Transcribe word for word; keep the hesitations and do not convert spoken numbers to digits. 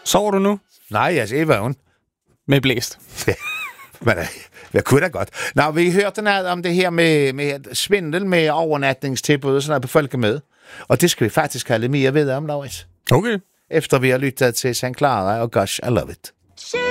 Sover du nu? Nej, jeg er vågen. Med blæst. Men jeg kunne da godt. Nå, vi hørte noget om det her med, med svindel med overnatningstilbud og sådan noget på Folkemøde. Og det skal vi faktisk have lidt mere ved om, Laurits. Okay. Efter vi har lyttet til Saint Clara og Gosh, I Love It.